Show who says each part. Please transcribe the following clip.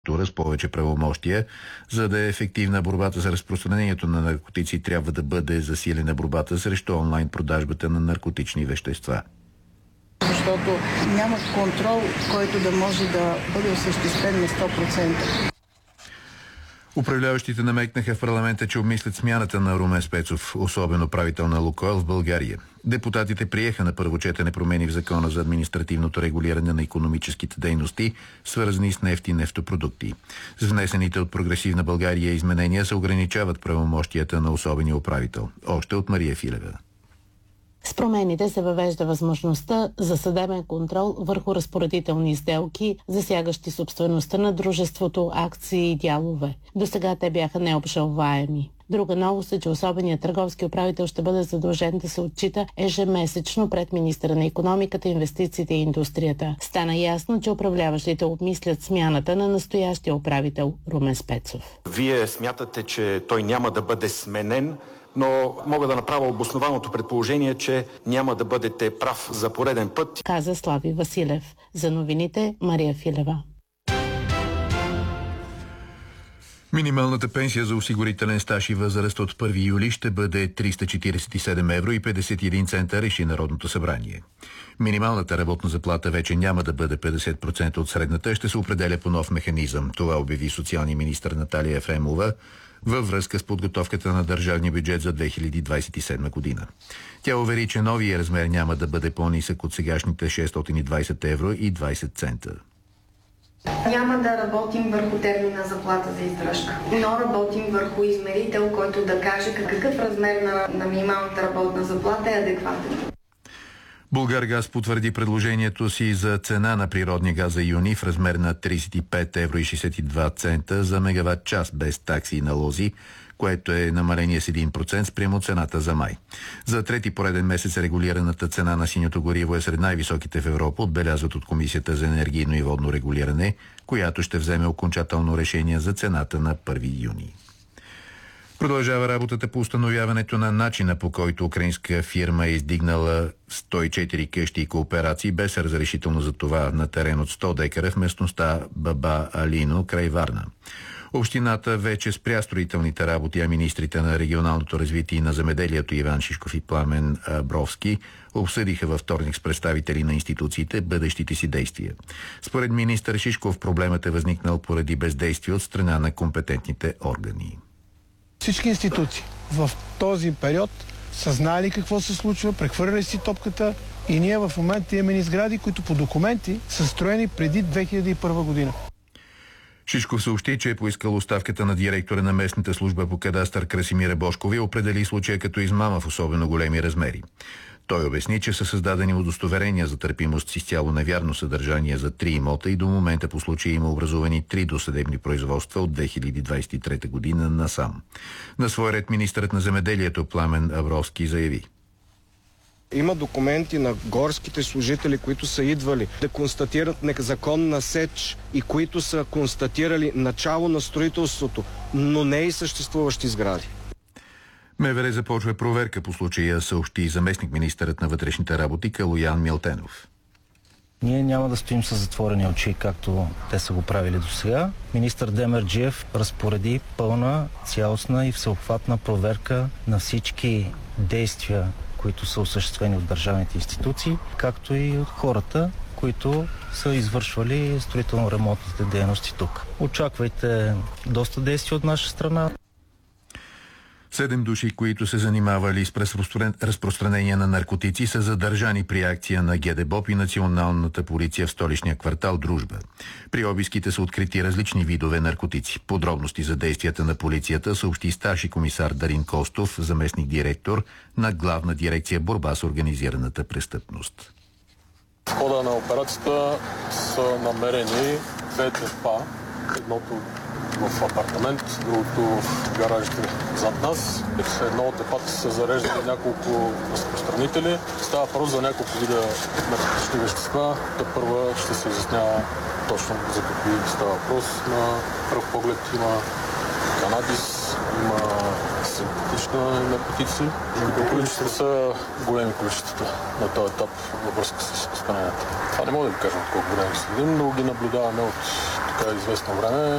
Speaker 1: с повече правомощия. За да е ефективна борбата за разпространението на наркотици, трябва да бъде засилена борбата срещу онлайн продажбата на наркотични вещества.
Speaker 2: Защото няма контрол, който да може да бъде осъществен на 100%.
Speaker 1: Управляващите намекнаха в парламента, че обмислят смяната на Румен Спецов, особено управител на Лукойл в България. Депутатите приеха на първо четене промени в Закона за административното регулиране на икономическите дейности, свързани с нефт и нефтопродукти. С внесените от Прогресивна България изменения се ограничават правомощията на особения управител. Още от Мария Филева.
Speaker 3: С промените се въвежда възможността за съдебен контрол върху разпоредителни сделки, засягащи собствеността на дружеството, акции и дялове. Досега те бяха необжалваеми. Друга новост е, че особеният търговски управител ще бъде задължен да се отчита ежемесечно пред министъра на икономиката, инвестициите и индустрията. Стана ясно, че управляващите обмислят смяната на настоящия управител Румен Спецов.
Speaker 4: Вие смятате, че той няма да бъде сменен, но мога да направя обоснованото предположение, че няма да бъдете прав за пореден път,
Speaker 3: каза Слави Василев. За новините Мария Филева.
Speaker 1: Минималната пенсия за осигурителен стаж и възраст от 1 юли ще бъде 347 евро и 51 цента, реши Народното събрание. Минималната работна заплата вече няма да бъде 50% от средната, ще се определя по нов механизъм. Това обяви социалния министър Наталия Ефремова във връзка с подготовката на държавния бюджет за 2027 година. Тя увери, че новия размер няма да бъде по-нисък от сегашните 620 евро и 20 цента.
Speaker 5: Няма да работим върху термина заплата за издръжка, но работим върху измерител, който да каже какъв размер на минималната работна заплата е адекватен.
Speaker 1: Булгаргаз потвърди предложението си за цена на природния газ за юни в размер на 35 евро и 62 цента за мегаватт час без такси и налози, което е намаление с 1% спрямо цената за май. За трети пореден месец регулираната цена на синьото гориво е сред най-високите в Европа, отбелязват от Комисията за енергийно и водно регулиране, която ще вземе окончателно решение за цената на 1 юни. Продължава работата по установяването на начина, по който украинска фирма е издигнала 104 къщи и кооперации без разрешително за това на терен от 100 декара в местността Баба Алино край Варна. Общината вече спря строителните работи, а министрите на регионалното развитие и на земеделието Иван Шишков и Пламен Бровски обсъдиха във вторник с представители на институциите бъдещите си действия. Според министър Шишков проблемът е възникнал поради бездействие от страна на компетентните органи.
Speaker 6: Всички институции в този период са знали какво се случва, прехвърляли си топката и ние в момента имаме сгради, които по документи са строени преди 2001 година.
Speaker 1: Шишков съобщи, че е поискал оставката на директора на местната служба по кадастър Красимира Бошкова и определи случая като измама в особено големи размери. Той обясни, че са създадени удостоверения за търпимост с изцяло невярно съдържание за 3 имота и до момента по случая има образувани 3 досъдебни производства от 2023 година насам. На свой ред министърът на земеделието Пламен Авровски заяви:
Speaker 7: има документи на горските служители, които са идвали да констатират незаконна сеч и които са констатирали начало на строителството, но не и съществуващи сгради.
Speaker 1: МВР започва проверка по случая, съобщи заместник-министърът на вътрешните работи Калоян Милтенов.
Speaker 8: Ние няма да стоим с затворени очи, както те са го правили до сега. Министър Демерджиев разпореди пълна, цялостна и всеобхватна проверка на всички действия, които са осъществени от държавните институции, както и от хората, които са извършвали строително-ремонтните дейности тук. Очаквайте доста действия от наша страна.
Speaker 1: 7 души, които се занимавали с разпространение на наркотици, са задържани при акция на ГДБОП и Националната полиция в столичния квартал Дружба. При обиските са открити различни видове наркотици. Подробности за действията на полицията съобщи старши комисар Дарин Костов, заместник директор на Главна дирекция борба с организираната престъпност.
Speaker 9: В хода на операцията са намерени 2 депа, едното в апартамент, другото в гаражите зад нас. Едно от депата се зареждали няколко разпространители. Става въпрос за няколко вида наркотични вещества. Първа ще се изяснява точно за какви става въпрос. На пръв поглед има канабис, има синтетични наркотици. Количества са големи количествата на този етап във връзка с разпространението. Това не мога да ви кажем колко време следим, но ги наблюдаваме от така известно време.